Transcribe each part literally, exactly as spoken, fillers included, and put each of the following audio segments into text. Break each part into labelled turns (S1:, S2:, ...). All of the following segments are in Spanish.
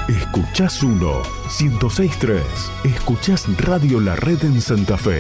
S1: Escuchás uno, ciento seis punto tres. Escuchás Radio La Red en Santa Fe.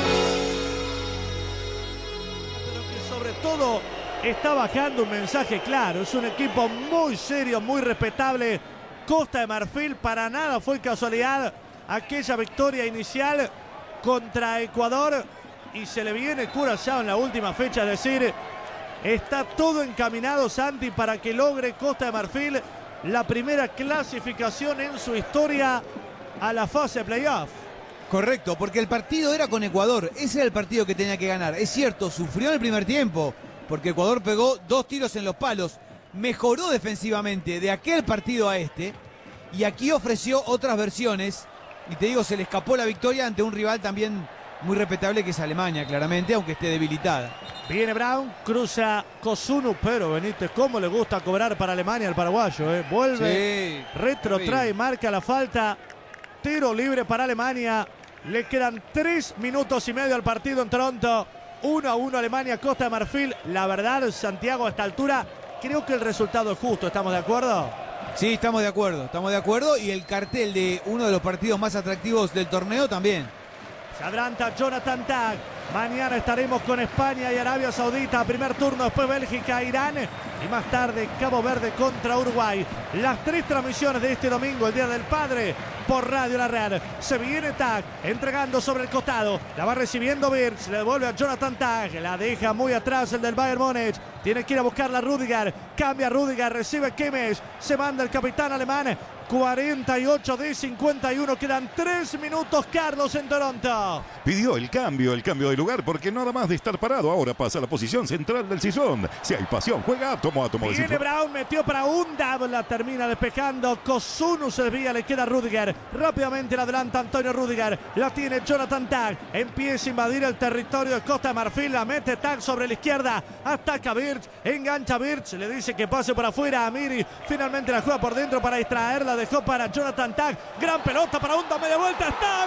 S2: Pero que sobre todo está bajando un mensaje claro. Es un equipo muy serio, muy respetable. Costa de Marfil, para nada fue casualidad aquella victoria inicial contra Ecuador. Y se le viene Curazao en la última fecha, es decir, está todo encaminado, Santi, para que logre Costa de Marfil la primera clasificación en su historia a la fase de playoff.
S3: Correcto, porque el partido era con Ecuador, ese era el partido que tenía que ganar. Es cierto, sufrió en el primer tiempo, porque Ecuador pegó dos tiros en los palos, mejoró defensivamente de aquel partido a este, y aquí ofreció otras versiones, y te digo, se le escapó la victoria ante un rival también muy respetable que es Alemania, claramente, aunque esté debilitada.
S2: Viene Brown, cruza Kosunu, pero Benítez, cómo le gusta cobrar para Alemania el paraguayo, ¿eh? Vuelve, sí, retrotrae, marca la falta, tiro libre para Alemania, le quedan tres minutos y medio al partido en Toronto, uno a uno Alemania, Costa de Marfil. La verdad, Santiago, a esta altura, creo que el resultado es justo, ¿estamos de acuerdo?
S3: Sí, estamos de acuerdo, estamos de acuerdo, y el cartel de uno de los partidos más atractivos del torneo también.
S2: Se adelanta Jonathan Tag. Mañana estaremos con España y Arabia Saudita. Primer turno, después Bélgica, Irán. Y más tarde Cabo Verde contra Uruguay. Las tres transmisiones de este domingo, el Día del Padre, por Radio La Red. Se viene Tag, entregando sobre el costado. La va recibiendo Birch. Le devuelve a Jonathan Tag. La deja muy atrás el del Bayern Múnich. Tiene que ir a buscarla Rüdiger. Cambia Rüdiger, recibe Kimmich. Se manda el capitán alemán. cuarenta y ocho de cincuenta y uno, quedan tres minutos, Carlos, en Toronto.
S4: Pidió el cambio, el cambio de lugar, porque nada más de estar parado, ahora pasa a la posición central del sillón. Si hay pasión, juega átomo, átomo.
S2: Viene Brown, metió para un double, la termina despejando. Kosunu se desvía, le queda Rüdiger. Rápidamente la adelanta Antonio Rüdiger. La tiene Jonathan Tag. Empieza a invadir el territorio de Costa de Marfil. La mete Tag sobre la izquierda. Ataca Birch, engancha Birch. Le dice que pase por afuera a Amiri. Finalmente la juega por dentro para distraerla. Dejó para Jonathan Tag, gran pelota para Hunda, media vuelta, está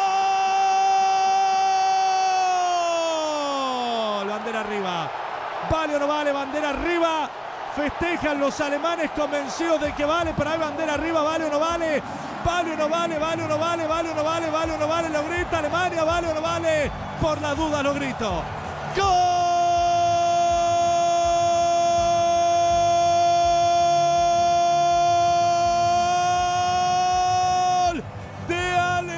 S2: gol. Bandera arriba, vale o no vale, bandera arriba. Festejan los alemanes convencidos de que vale, pero hay bandera arriba, vale o no vale, vale o no vale, vale o no vale, vale o no vale, vale o no vale, lo grita Alemania, vale o no vale, por la duda lo grito. ¡Gol!